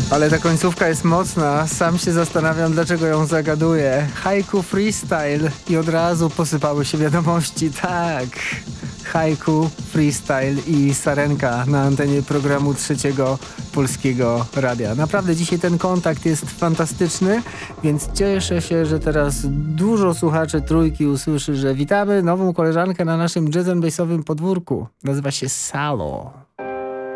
Ale ta końcówka jest mocna, sam się zastanawiam, dlaczego ją zagaduję. Haiku freestyle i od razu posypały się wiadomości, tak. Haiku, freestyle i sarenka na antenie programu Trzeciego Polskiego Radia. Naprawdę dzisiaj ten kontakt jest fantastyczny, więc cieszę się, że teraz dużo słuchaczy Trójki usłyszy, że witamy nową koleżankę na naszym jazz and bassowym podwórku. Nazywa się Salo.